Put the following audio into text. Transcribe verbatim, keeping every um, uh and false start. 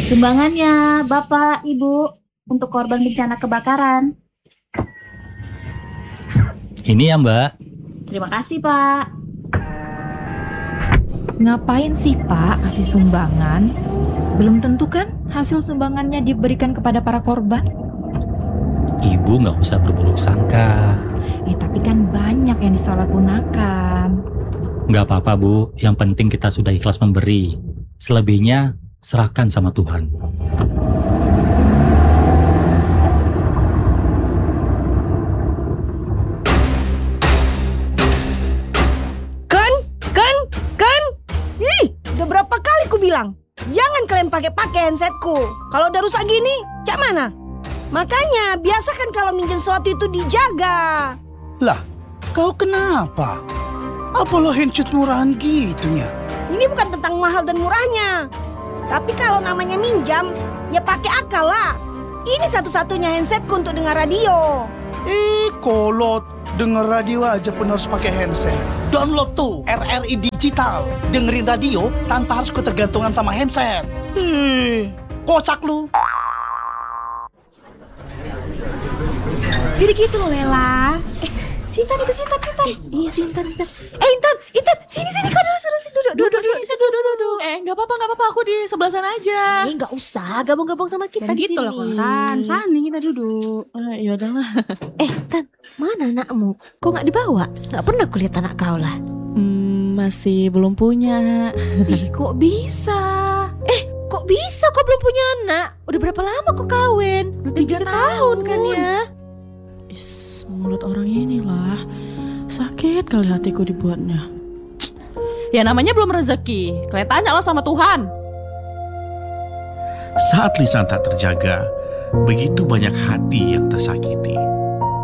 Sumbangannya Bapak, Ibu, untuk korban bencana kebakaran. Ini ya Mbak. Terima kasih Pak. Ngapain sih Pak kasih sumbangan? Belum tentu kan hasil sumbangannya diberikan kepada para korban? Ibu nggak usah berburuk sangka. Eh tapi kan banyak yang disalahgunakan. Nggak apa-apa Bu, yang penting kita sudah ikhlas memberi. Selebihnya serahkan sama Tuhan. Kan, kan, kan. Ih, udah berapa kali ku bilang, jangan kalian pakai-pakai handsetku. Kalau udah rusak gini, cak mana? Makanya biasakan kalau minjem sesuatu itu dijaga. Lah, kau kenapa? Apa lo handset murahan gitunya? Ini bukan tentang mahal dan murahnya. Tapi kalau namanya minjam, ya pakai akal lah. Ini satu-satunya handsetku untuk dengar radio. Eh, kolot. Denger radio aja pun harus pakai handset. Download tuh R R I Digital. Dengerin radio tanpa harus ketergantungan sama handset. Eh, kocak lu. Jadi gitu loh Lela. Eh, Sintan itu Sintan, Sintan. Eh, iya Sintan, Intan. Eh, Intan, Intan, sini sini kau dulu, suruh sini duduk, duduk sini, sini duduk, duduk, duduk. Eh, nggak apa-apa, nggak apa-apa. Aku di sebelah sana aja. Eh, nggak usah gabung-gabung sama kita Ya di gitu sini. loh, Kontan. Sana kita duduk. Ah, Eh, ya udahlah. Eh, Tan, mana anakmu? Kok nggak dibawa? Nggak pernah kulihat anak kau lah. Hmm, masih belum punya. Ih, kok bisa? Eh, kok bisa? Kok belum punya anak? Udah berapa lama kok kawin? Udah tiga tahun kan ya? Is, mulut orang inilah. Sakit kali hatiku dibuatnya. Ya namanya belum rezeki. Kalian tanya lah sama Tuhan. Saat lisan tak terjaga, begitu banyak hati yang tersakiti.